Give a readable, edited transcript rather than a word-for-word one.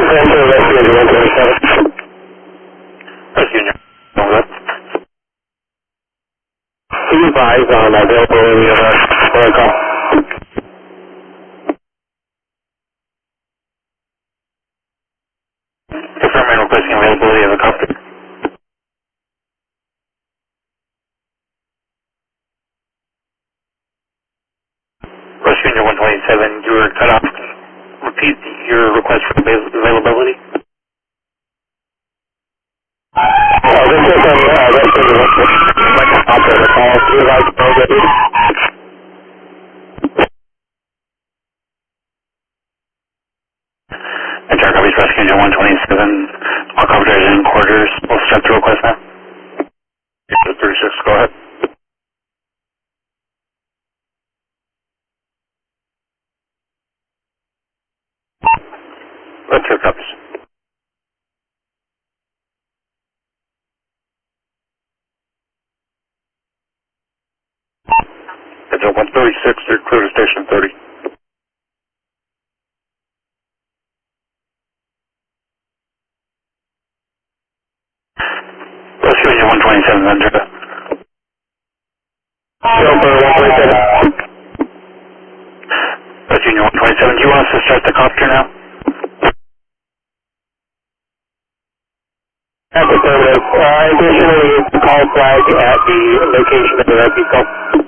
Union, over. Can you advise on availability of a call? Confirming requesting availability of a copter. West Union 127, you were cut off. Repeat your request for availability. This is operator call. Do you like availability? Entire copies, Rescue Engine 127. All copies in quarters. We'll start the request now. 36, go ahead. Let's hear copies. It's 136, they're clear to station 30. Rescue Engine 127, Ventura. Silver 127. Rescue Engine 127, do you want us to start the copter now? Affirmative. Additionally, call flag at the location of the rescue call.